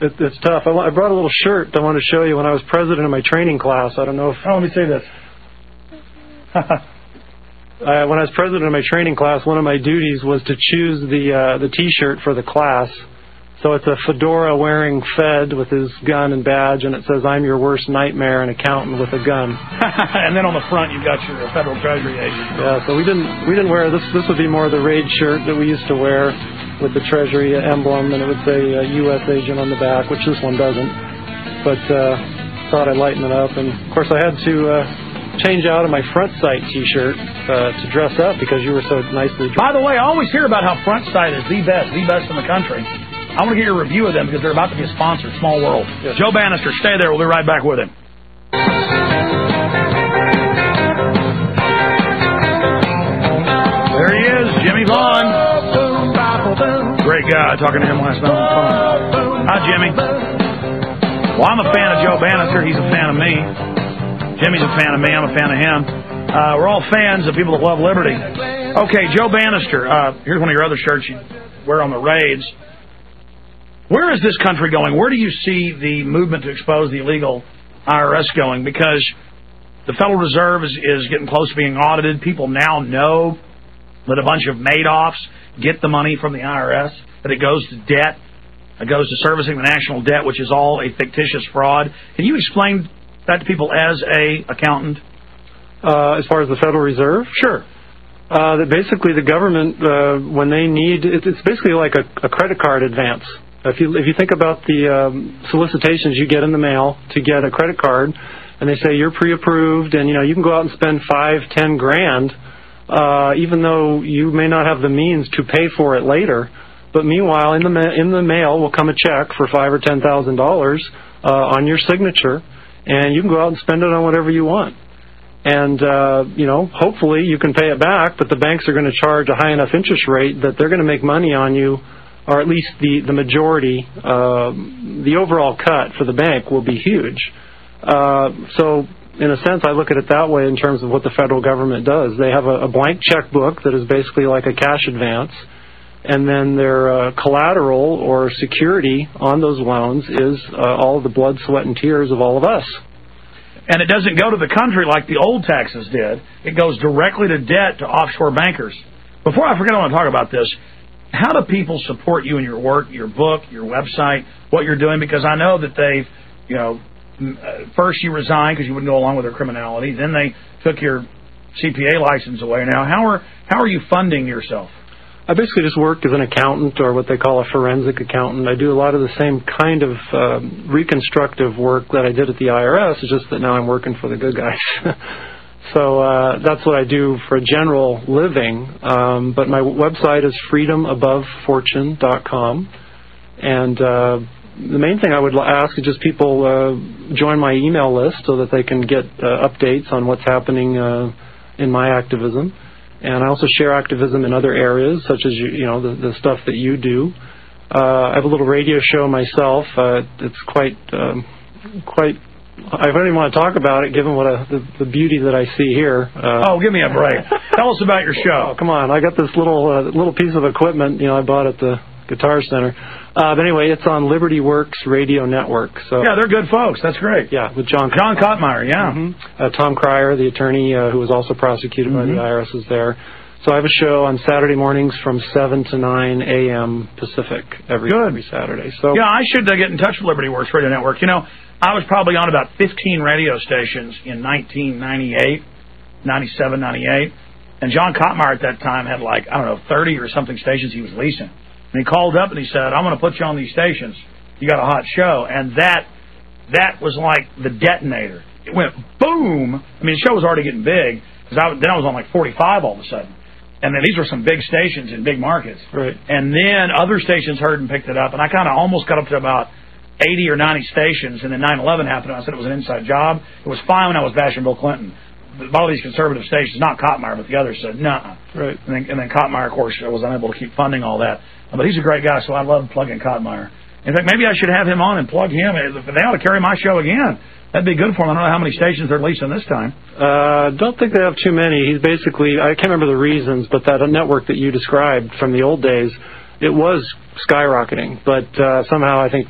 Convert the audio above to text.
It's tough. I brought a little shirt I wanted to show you when I was president of my training class. I don't know if... Oh, let me see this. When I was president of my training class, one of my duties was to choose the T-shirt for the class. So it's a fedora-wearing Fed with his gun and badge, and it says, "I'm your worst nightmare, an accountant with a gun." And then on the front, you've got your Federal Treasury agent. Yeah, so we didn't wear this. This would be more the raid shirt that we used to wear with the Treasury emblem, and it would say U.S. agent on the back, which this one doesn't. But thought I'd lighten it up, and of course I had to change out of my Front Sight T-shirt to dress up because you were so nicely dressed. By the way, I always hear about how Front Sight is the best in the country. I want to get your review of them because they're about to be a sponsor. Small world. Yes. Joe Bannister, stay there. We'll be right back with him. There he is, Jimmy Vaughn. Great guy. Talking to him last night on the phone. Hi, Jimmy. Well, I'm a fan of Joe Bannister. He's a fan of me. Jimmy's a fan of me. I'm a fan of him. We're all fans of people that love liberty. Okay, Joe Bannister. Here's one of your other shirts you wear on the raids. Where is this country going? Where do you see the movement to expose the illegal IRS going? Because the Federal Reserve is getting close to being audited. People now know that a bunch of Madoffs get the money from the IRS, that it goes to debt, it goes to servicing the national debt, which is all a fictitious fraud. Can you explain that to people as a accountant? As far as the Federal Reserve? Sure. That basically the government, when they need, it's basically like a credit card advance. If you think about the solicitations you get in the mail to get a credit card, and they say you're pre-approved, and you can go out and spend $5-10 grand, even though you may not have the means to pay for it later. But meanwhile, in the mail will come a check for $5,000 or $10,000 on your signature, and you can go out and spend it on whatever you want. And hopefully you can pay it back, but the banks are going to charge a high enough interest rate that they're going to make money on you. Or at least the majority, the overall cut for the bank will be huge. So, in a sense, I look at it that way in terms of what the federal government does. They have a blank checkbook that is basically like a cash advance, and then their collateral or security on those loans is all of the blood, sweat, and tears of all of us. And it doesn't go to the country like the old taxes did. It goes directly to debt to offshore bankers. Before I forget, I want to talk about this. How do people support you in your work, your book, your website, what you're doing? Because I know that they've, first you resigned because you wouldn't go along with their criminality. Then they took your CPA license away. Now, how are you funding yourself? I basically just work as an accountant, or what they call a forensic accountant. I do a lot of the same kind of reconstructive work that I did at the IRS. It's just that now I'm working for the good guys. So that's what I do for a general living. But my website is freedomabovefortune.com. And the main thing I would ask is just people join my email list so that they can get updates on what's happening in my activism. And I also share activism in other areas, such as the stuff that you do. I have a little radio show myself. It's quite. I don't even want to talk about it, given what the beauty that I see here. Give me a break. Tell us about your show. Oh, come on. I got this little piece of equipment, I bought at the Guitar Center. But anyway, it's on Liberty Works Radio Network. So yeah, they're good folks. That's great. Yeah, with John Kottmeyer, yeah. Mm-hmm. Tom Cryer, the attorney who was also prosecuted by the IRS, is there. So I have a show on Saturday mornings from 7 to 9 a.m. Pacific every Saturday. So yeah, I should get in touch with Liberty Works Radio Network. I was probably on about 15 radio stations in 1998, 97, 98. And John Kottmeyer at that time had 30 or something stations he was leasing. And he called up and he said, "I'm going to put you on these stations. You got a hot show." And that was like the detonator. It went boom. I mean, the show was already getting big, because then I was on 45 all of a sudden. And then these were some big stations in big markets. Right. And then other stations heard and picked it up. And I kind of almost got up to about 80 or 90 stations, and then 9/11 happened, and I said it was an inside job. It was fine when I was bashing Bill Clinton. All these conservative stations, not Kottmeyer, but the others said, "Nuh-uh." Right. And then Kottmeyer, of course, was unable to keep funding all that. But he's a great guy, so I love plugging Kottmeyer. In fact, maybe I should have him on and plug him. They ought to carry my show again. That'd be good for him. I don't know how many stations they're leasing this time. Don't think they have too many. He's basically, I can't remember the reasons, but that network that you described from the old days, it was skyrocketing. But somehow I think